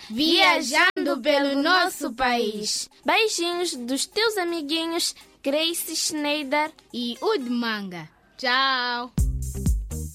viajando pelo nosso país. Beijinhos dos teus amiguinhos Grace Schneider e Udmanga. Tchau!